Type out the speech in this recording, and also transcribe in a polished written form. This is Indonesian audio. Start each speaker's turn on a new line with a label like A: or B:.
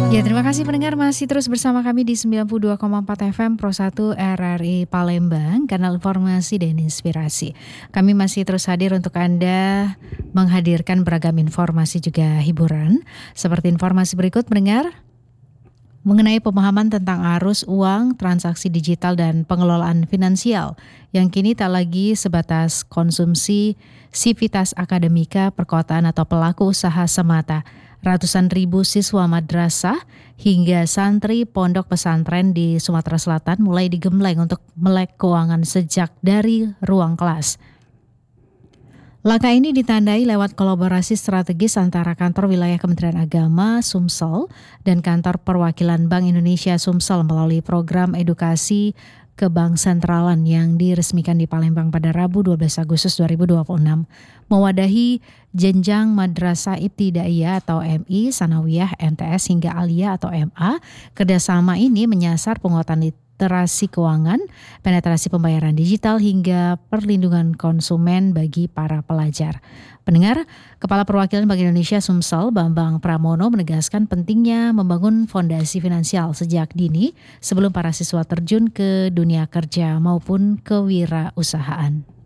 A: Ya, terima kasih pendengar masih terus bersama kami di 92,4 FM Pro 1 RRI Palembang, kanal informasi dan inspirasi. Kami masih terus hadir untuk Anda menghadirkan beragam informasi juga hiburan. Seperti informasi berikut pendengar, mengenai pemahaman tentang arus uang, transaksi digital dan pengelolaan finansial yang kini tak lagi sebatas konsumsi sivitas akademika, perkotaan atau pelaku usaha semata. Ratusan ribu siswa madrasah hingga santri pondok pesantren di Sumatera Selatan mulai digembleng untuk melek keuangan sejak dari ruang kelas. Langkah ini ditandai lewat kolaborasi strategis antara kantor wilayah Kementerian Agama Sumsel dan kantor perwakilan Bank Indonesia Sumsel melalui program edukasi Kebank Sentralan yang diresmikan di Palembang pada Rabu 12 Agustus 2026. Mewadahi jenjang Madrasah Ibtidaiyah atau MI, Sanawiyah, MTS hingga Aliyah atau MA, kerjasama ini menyasar penguatan literasi keuangan, penetrasi pembayaran digital hingga perlindungan konsumen bagi para pelajar. Pendengar, Kepala Perwakilan Bank Indonesia Sumsel Bambang Pramono menegaskan pentingnya membangun fondasi finansial sejak dini sebelum para siswa terjun ke dunia kerja maupun kewirausahaan.